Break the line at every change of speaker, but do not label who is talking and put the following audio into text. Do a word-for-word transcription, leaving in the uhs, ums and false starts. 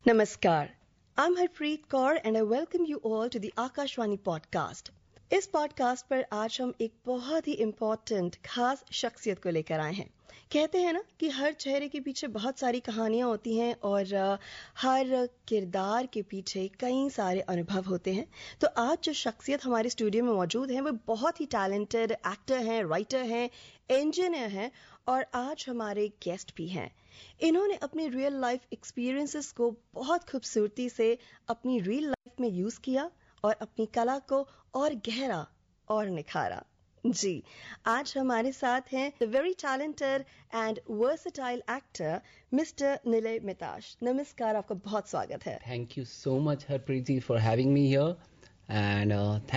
Namaskar. I'm Harpreet Kaur and I welcome you all to the Akashwani podcast. इस podcast पर आज हम एक बहुत ही इम्पोर्टेंट खास शख्सियत को लेकर आए हैं। कहते हैं ना कि हर चेहरे के पीछे बहुत सारी कहानियां होती हैं और हर किरदार के पीछे कई सारे अनुभव होते हैं। तो आज जो शख्सियत हमारे स्टूडियो में मौजूद है वो बहुत ही टैलेंटेड एक्टर हैं, राइटर हैं, इंजीनियर हैं और आज हमारे गेस्ट भी हैं। इन्होंने अपने रियल लाइफ एक्सपीरियंसेस को बहुत खूबसूरती से अपनी रियल लाइफ में यूज किया और अपनी कला को और गहरा और निखारा। जी, आज हमारे साथ हैं the very talented and versatile actor mister निलय मिताश। नमस्कार, आपका बहुत स्वागत है।
Thank you so much, Harpreet ji, for having me here. And uh,